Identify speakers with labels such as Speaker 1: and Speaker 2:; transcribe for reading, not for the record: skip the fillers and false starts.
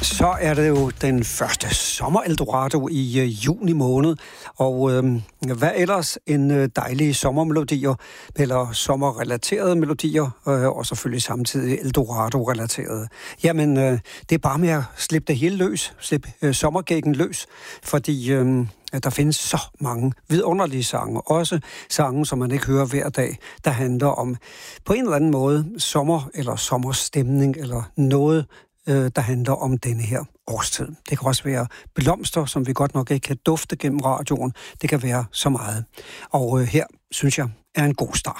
Speaker 1: Så er det jo den første sommer-Eldorado i juni måned, og hvad ellers end dejlige sommermelodier, eller sommerrelaterede melodier, og selvfølgelig samtidig Eldorado-relaterede. Jamen, det er bare med at slippe det hele løs, slippe sommergækken løs, fordi der findes så mange vidunderlige sange, også sange, som man ikke hører hver dag, der handler om på en eller anden måde sommer eller sommerstemning, eller noget, der handler om denne her årstid. Det kan også være blomster, som vi godt nok ikke kan dufte gennem radioen. Det kan være så meget. Og her, synes jeg, er en god start.